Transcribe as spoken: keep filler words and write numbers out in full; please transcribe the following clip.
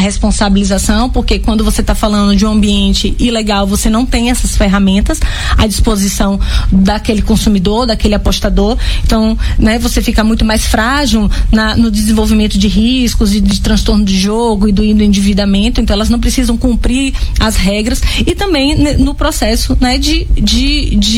responsabilização, porque quando você está falando de um ambiente ilegal, você não tem essas ferramentas à disposição daquele consumidor, daquele apostador. Então, né, você fica muito mais frágil na, no desenvolvimento de riscos e de transtorno de jogo e do, do endividamento. Então, elas não precisam cumprir as regras e também, né, no processo, né, de, de, de